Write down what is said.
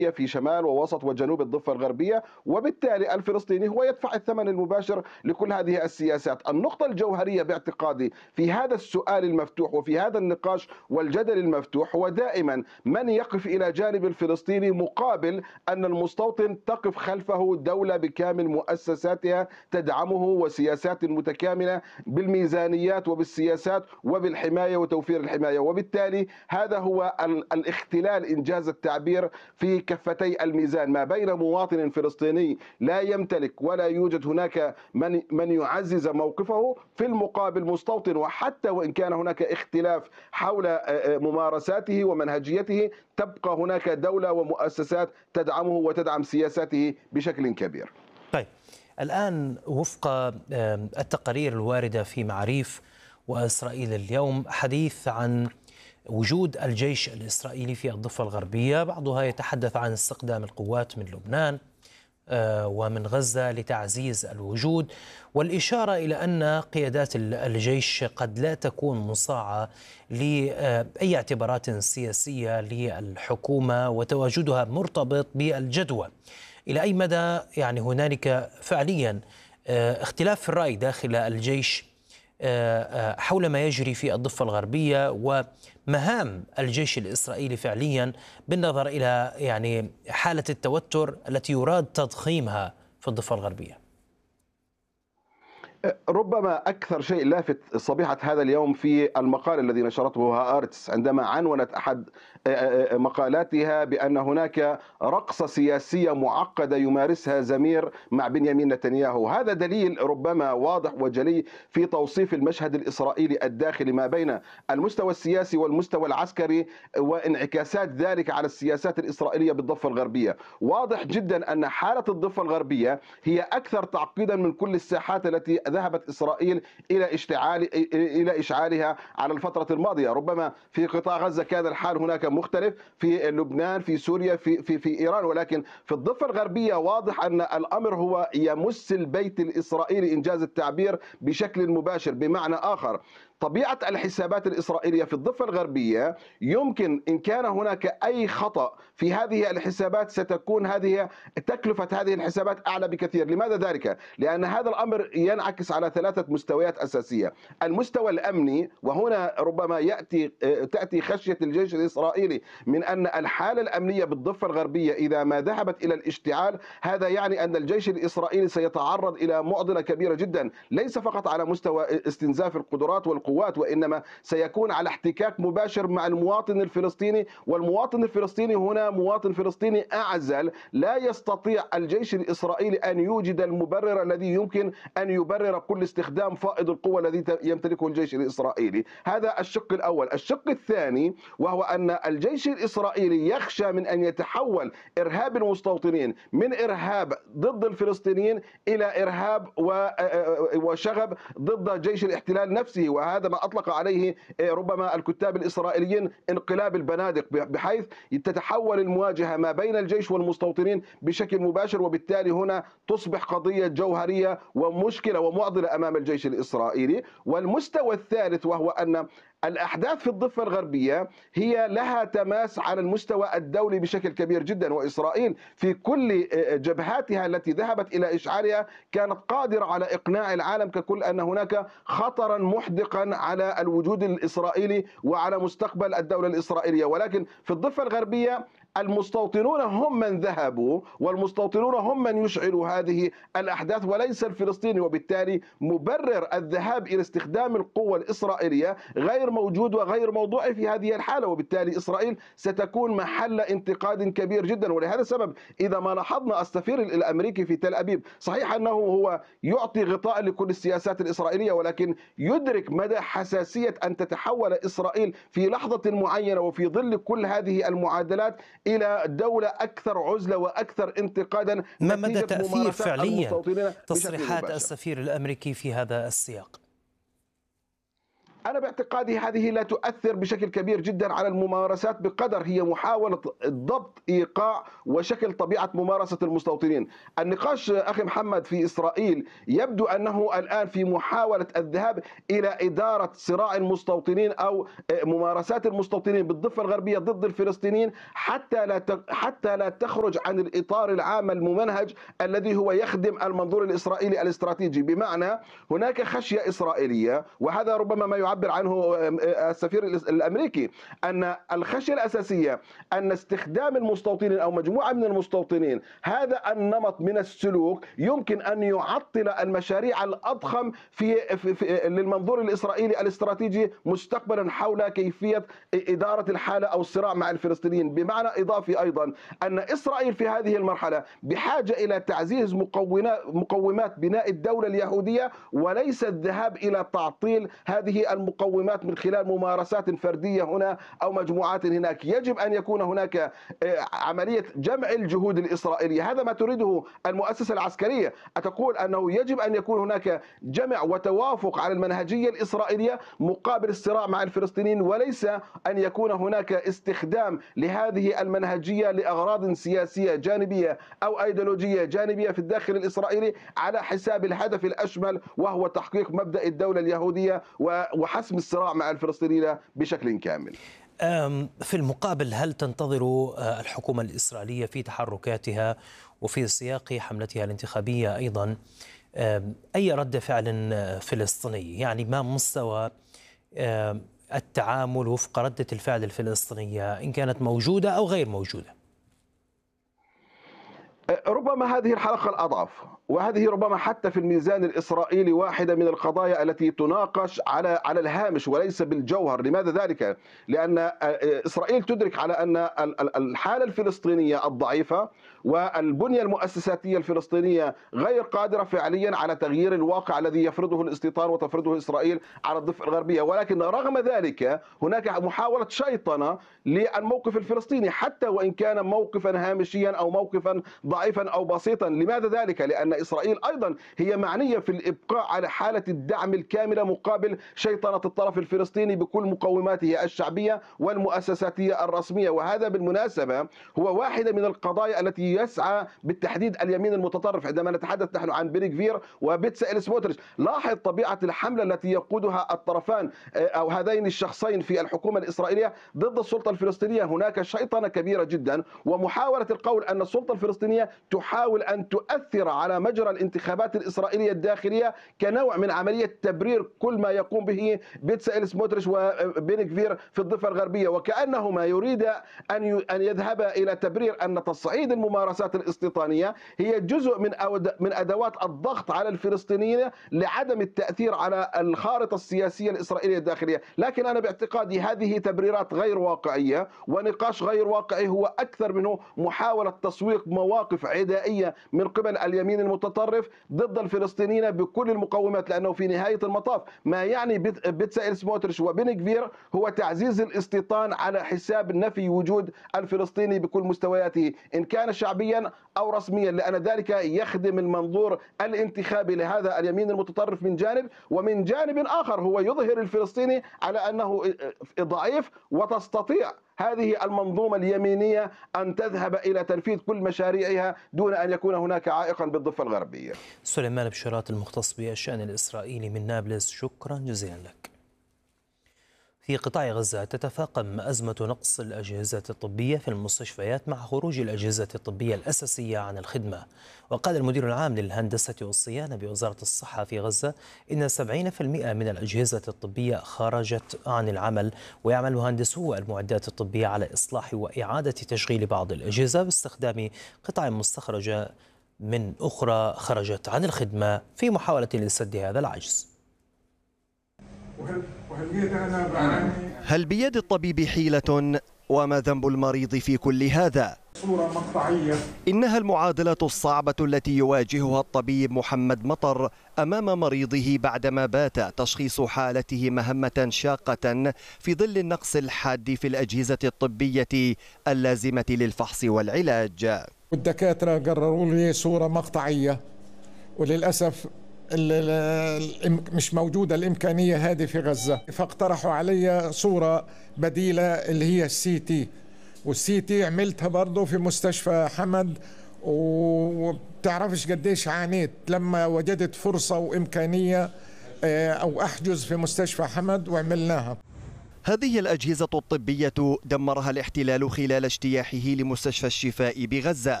في شمال ووسط وجنوب الضفة الغربية، وبالتالي الفلسطيني هو يدفع الثمن المباشر لكل هذه السياسات. النقطة الجوهرية باعتقادي في هذا السؤال المفتوح وفي هذا النقاش والجدل المفتوح هو دائما من يقف إلى جانب الفلسطيني مقابل أن المستوطن تقف خلفه دولة بكامل مؤسساتها تدعمه وسياسات متكاملة بالميزانيات وبالسياسات وبالحماية وتوفير الحماية. وبالتالي هذا هو الاختلال إنجاز التعبير في كفتي الميزان ما بين مواطن فلسطيني لا يمتلك ولا يوجد هناك من يعزز موقفه في المقابل مستوطن، وحتى وإن كان هناك اختلاف حول ممارساته ومنهجيته تبقى هناك دولة ومؤسسات تدعمه وتدعم سياساته بشكل كبير. طيب الآن وفق التقارير الواردة في معاريف وإسرائيل اليوم حديث عن وجود الجيش الإسرائيلي في الضفة الغربية، بعضها يتحدث عن استخدام القوات من لبنان ومن غزة لتعزيز الوجود، والإشارة إلى أن قيادات الجيش قد لا تكون مصاعة لأي اعتبارات سياسية للحكومة وتواجدها مرتبط بالجدوى. إلى أي مدى يعني هنالك فعليا اختلاف في الرأي داخل الجيش حول ما يجري في الضفة الغربية ومهام الجيش الإسرائيلي فعليا بالنظر إلى يعني حالة التوتر التي يراد تضخيمها في الضفة الغربية؟ ربما أكثر شيء لافت صبيحة هذا اليوم في المقال الذي نشرته هآرتس عندما عنونت أحد مقالاتها بأن هناك رقصة سياسية معقدة يمارسها زمير مع بنيامين نتنياهو. هذا دليل ربما واضح وجلي في توصيف المشهد الإسرائيلي الداخلي ما بين المستوى السياسي والمستوى العسكري وانعكاسات ذلك على السياسات الإسرائيلية بالضفة الغربية. واضح جدا أن حالة الضفة الغربية هي أكثر تعقيدا من كل الساحات التي ذهبت إسرائيل إلى إشعالها على الفترة الماضية. ربما في قطاع غزة كان الحال هناك مختلف، في لبنان، في سوريا، في إيران، ولكن في الضفة الغربية واضح أن الأمر هو يمس البيت الإسرائيلي إنجاز التعبير بشكل مباشر. بمعنى آخر، طبيعة الحسابات الإسرائيلية في الضفة الغربية يمكن إن كان هناك أي خطأ في هذه الحسابات ستكون تكلفة هذه الحسابات أعلى بكثير. لماذا ذلك؟ لأن هذا الأمر ينعكس على 3 مستويات أساسية. المستوى الأمني، وهنا ربما تأتي خشية الجيش الإسرائيلي من أن الحالة الأمنية بالضفة الغربية إذا ما ذهبت إلى الاشتعال، هذا يعني أن الجيش الإسرائيلي سيتعرض إلى معضلة كبيرة جدا، ليس فقط على مستوى استنزاف القدرات والقوات، وإنما سيكون على احتكاك مباشر مع المواطن الفلسطيني. والمواطن الفلسطيني هنا مواطن فلسطيني أعزل، لا يستطيع الجيش الإسرائيلي أن يوجد المبرر الذي يمكن أن يبرر كل استخدام فائض القوة الذي يمتلكه الجيش الإسرائيلي. هذا الشق الأول. الشق الثاني وهو أن الجيش الإسرائيلي يخشى من أن يتحول إرهاب المستوطنين من إرهاب ضد الفلسطينيين إلى إرهاب وشغب ضد جيش الاحتلال نفسه، وهذا ما أطلق عليه ربما الكتاب الإسرائيليين انقلاب البنادق، بحيث تتحول المواجهة ما بين الجيش والمستوطنين بشكل مباشر، وبالتالي هنا تصبح قضية جوهرية ومشكلة ومعضلة أمام الجيش الإسرائيلي. والمستوى الثالث وهو أن الأحداث في الضفة الغربية هي لها تماس على المستوى الدولي بشكل كبير جدا، وإسرائيل في كل جبهاتها التي ذهبت إلى إشعالها كانت قادرة على إقناع العالم ككل أن هناك خطرا محدقا على الوجود الإسرائيلي وعلى مستقبل الدولة الإسرائيلية. ولكن في الضفة الغربية المستوطنون هم من ذهبوا، والمستوطنون هم من يشعلوا هذه الأحداث وليس الفلسطيني، وبالتالي مبرر الذهاب إلى استخدام القوة الإسرائيلية غير موجود وغير موضوعي في هذه الحالة، وبالتالي إسرائيل ستكون محل انتقاد كبير جدا. ولهذا السبب إذا ما لاحظنا السفير الأمريكي في تل أبيب، صحيح أنه هو يعطي غطاء لكل السياسات الإسرائيلية، ولكن يدرك مدى حساسية أن تتحول إسرائيل في لحظة معينة وفي ظل كل هذه المعادلات إلى دولة أكثر عزلة وأكثر انتقادا. ما مدى تأثير فعليا تصريحات السفير الأمريكي في هذا السياق؟ أنا باعتقادي هذه لا تؤثر بشكل كبير جدا على الممارسات بقدر هي محاولة ضبط إيقاع وشكل طبيعة ممارسة المستوطنين. النقاش أخي محمد في إسرائيل يبدو أنه الآن في محاولة الذهاب إلى إدارة صراع المستوطنين أو ممارسات المستوطنين بالضفة الغربية ضد الفلسطينيين حتى لا تخرج عن الإطار العام الممنهج الذي هو يخدم المنظور الإسرائيلي الاستراتيجي. بمعنى هناك خشية إسرائيلية، وهذا ربما ما يعبر عنه السفير الأمريكي، أن الخشية الأساسية أن استخدام المستوطنين أو مجموعة من المستوطنين هذا النمط من السلوك يمكن أن يعطل المشاريع الأضخم للمنظور الإسرائيلي الاستراتيجي مستقبلا حول كيفية إدارة الحالة أو الصراع مع الفلسطينيين. بمعنى إضافي أيضا أن إسرائيل في هذه المرحلة بحاجة إلى تعزيز مقومات بناء الدولة اليهودية، وليس الذهاب إلى تعطيل هذه المقومات من خلال ممارسات فردية هنا أو مجموعات هناك. يجب أن يكون هناك عملية جمع الجهود الإسرائيلية، هذا ما تريده المؤسسة العسكرية. أتقول أنه يجب أن يكون هناك جمع وتوافق على المنهجية الإسرائيلية مقابل الصراع مع الفلسطينيين، وليس أن يكون هناك استخدام لهذه المنهجية لأغراض سياسية جانبية أو أيديولوجية جانبية في الداخل الإسرائيلي على حساب الهدف الأشمل، وهو تحقيق مبدأ الدولة اليهودية وحسم الصراع مع الفلسطينيين بشكل كامل. في المقابل، هل تنتظر الحكومة الإسرائيلية في تحركاتها وفي سياق حملتها الانتخابية أيضا أي رد فعل فلسطيني؟ يعني ما مستوى التعامل وفق ردة الفعل الفلسطينية إن كانت موجودة أو غير موجودة؟ ربما هذه الحلقة الأضعف، وهذه ربما حتى في الميزان الإسرائيلي واحدة من القضايا التي تناقش على الهامش وليس بالجوهر. لماذا ذلك؟ لأن إسرائيل تدرك على أن الحالة الفلسطينية الضعيفة والبنية المؤسساتية الفلسطينية غير قادرة فعليا على تغيير الواقع الذي يفرضه الاستيطان وتفرضه إسرائيل على الضفة الغربية. ولكن رغم ذلك هناك محاولة شيطنة للموقف الفلسطيني حتى وإن كان موقفا هامشيا أو موقفا ضعيفا أو بسيطا. لماذا ذلك؟ لأن إسرائيل أيضا هي معنية في الإبقاء على حالة الدعم الكاملة مقابل شيطنة الطرف الفلسطيني بكل مقوماته الشعبية والمؤسساتية الرسمية. وهذا بالمناسبة هو واحدة من القضايا التي يسعى بالتحديد اليمين المتطرف. عندما نتحدث نحن عن بن غفير وبتسائل سموتريتش، لاحظ طبيعة الحملة التي يقودها الطرفان أو هذين الشخصين في الحكومة الإسرائيلية ضد السلطة الفلسطينية. هناك شيطنة كبيرة جدا، ومحاولة القول أن السلطة الفلسطينية تحاول أن تؤثر على مجرى الانتخابات الإسرائيلية الداخلية كنوع من عملية تبرير كل ما يقوم به بتسائل سموتريتش وبن غفير في الضفة الغربية، وكأنهما يريد أن يذهب إلى تبرير أن تصعيد الممارسات الاستيطانية هي جزء من أدوات الضغط على الفلسطينيين لعدم التأثير على الخارطة السياسية الإسرائيلية الداخلية. لكن أنا باعتقادي هذه تبريرات غير واقعية ونقاش غير واقعي، هو أكثر منه محاولة تسويق مواقف عدائية من قبل اليمين المتطرف ضد الفلسطينيين بكل المقومات. لأنه في نهاية المطاف ما يعني بتسائل سموتريتش وبن غفير هو تعزيز الاستيطان على حساب نفي وجود الفلسطيني بكل مستوياته إن كان شعبيا أو رسميا، لأن ذلك يخدم المنظور الانتخابي لهذا اليمين المتطرف من جانب، ومن جانب آخر هو يظهر الفلسطيني على أنه ضعيف وتستطيع هذه المنظومة اليمينية أن تذهب إلى تنفيذ كل مشاريعها دون أن يكون هناك عائقا بالضفة الغربية. سليمان بشارات المختص بالشأن الإسرائيلي من نابلس، شكرا جزيلا لك. في قطاع غزة تتفاقم أزمة نقص الأجهزة الطبية في المستشفيات مع خروج الأجهزة الطبية الأساسية عن الخدمة. وقال المدير العام للهندسة والصيانة بوزارة الصحة في غزة إن 70% من الأجهزة الطبية خرجت عن العمل، ويعمل مهندسو المعدات الطبية على إصلاح وإعادة تشغيل بعض الأجهزة باستخدام قطع مستخرجة من أخرى خرجت عن الخدمة في محاولة لسد هذا العجز. هل بيد الطبيب حيلة؟ وما ذنب المريض في كل هذا؟ صورة مقطعية. إنها المعادلة الصعبة التي يواجهها الطبيب محمد مطر أمام مريضه بعدما بات تشخيص حالته مهمة شاقة في ظل النقص الحاد في الأجهزة الطبية اللازمة للفحص والعلاج. والدكاترة قرروا لي صورة مقطعية، وللأسف مش موجودة الإمكانية هذه في غزة، فاقترحوا علي صورة بديلة اللي هي السي تي، والسي تي عملتها برضه في مستشفى حمد، وبتعرفش قديش عانيت لما وجدت فرصة وإمكانية أو أحجز في مستشفى حمد وعملناها. هذه الأجهزة الطبية دمرها الاحتلال خلال اجتياحه لمستشفى الشفاء بغزة،